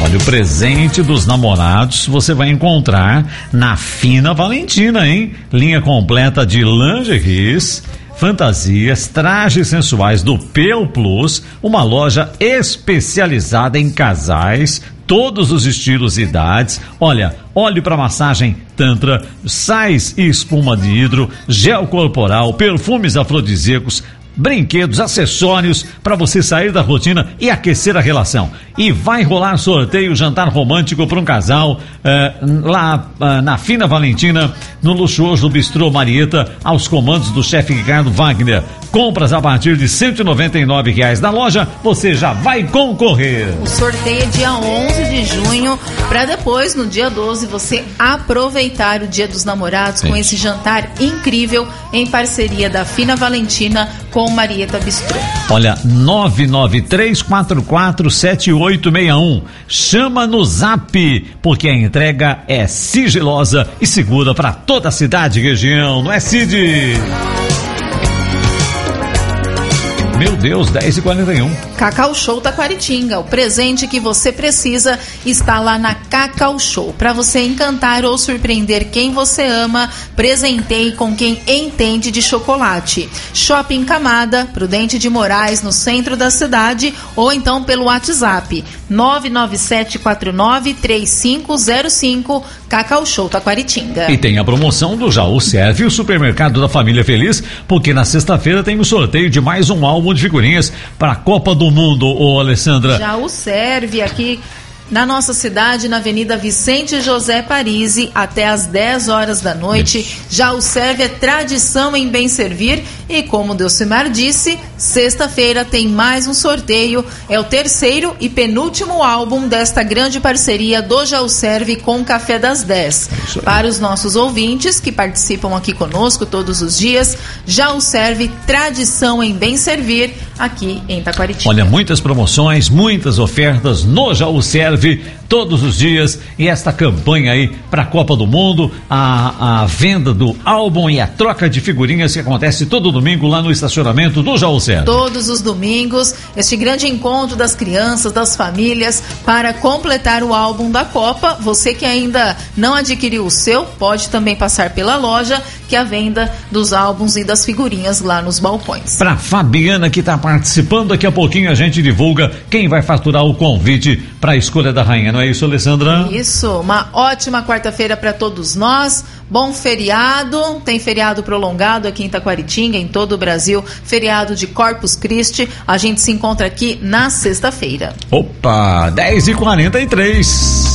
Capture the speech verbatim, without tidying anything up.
Olha, o presente dos namorados você vai encontrar na Fina Valentina, hein? Linha completa de lingeries, fantasias, trajes sensuais do Peu Plus, uma loja especializada em casais, todos os estilos e idades. Olha, óleo para massagem tantra, sais e espuma de hidro, gel corporal, perfumes afrodisíacos, brinquedos, acessórios para você sair da rotina e aquecer a relação. E vai rolar sorteio, jantar romântico para um casal eh, lá eh, na Fina Valentina, no luxuoso Bistrô Marieta, aos comandos do chefe Ricardo Wagner. Compras a partir de cento e noventa e nove reais na loja, você já vai concorrer. O sorteio é dia onze de junho, para depois, no dia doze, você aproveitar o Dia dos Namorados. Sim. Com esse jantar incrível em parceria da Fina Valentina com Marieta Bistrô. Olha, nove nove três quatro quatro sete oito seis um. Chama no Zap, porque a entrega é sigilosa e segura para toda a cidade e região, não é, Cid? Meu Deus, dez e quarenta e um. Cacau Show Taquaritinga. O presente que você precisa está lá na Cacau Show. Para você encantar ou surpreender quem você ama, presenteie com quem entende de chocolate. Shopping Camada, Prudente de Moraes, no centro da cidade, ou então pelo WhatsApp nove nove sete quatro nove três cinco zero cinco. Cacau Show Taquaritinga. E tem a promoção do Jaú Serve, o supermercado da família feliz, porque na sexta-feira tem o sorteio de mais um álbum de figurinhas para a Copa do Mundo, ô Alessandra. Jaú Serve aqui na nossa cidade, na Avenida Vicente José Parisi, até às dez horas da noite. Isso. Jaú Serve é tradição em bem servir e, como Delcimar disse, sexta-feira tem mais um sorteio. É o terceiro e penúltimo álbum desta grande parceria do Jaú Serve com Café das dez. É para os nossos ouvintes que participam aqui conosco todos os dias, Jaú Serve, tradição em bem servir aqui em Taquaritinga. Olha, muitas promoções, muitas ofertas no Jaú Serve todos os dias, e esta campanha aí para a Copa do Mundo, a, a venda do álbum e a troca de figurinhas que acontece todo domingo lá no estacionamento do Jaú Serve. Todos os domingos, este grande encontro das crianças, das famílias, para completar o álbum da Copa. Você que ainda não adquiriu o seu, pode também passar pela loja, que é a venda dos álbuns e das figurinhas lá nos balcões. Para Fabiana que está participando, daqui a pouquinho a gente divulga quem vai faturar o convite para a escolha da rainha, não é isso, Alessandra? Isso, uma ótima quarta-feira para todos nós, bom feriado, tem feriado prolongado aqui em Taquaritinga, em todo o Brasil, feriado de Corpus Christi, a gente se encontra aqui na sexta-feira. Opa, dez e quarenta e três.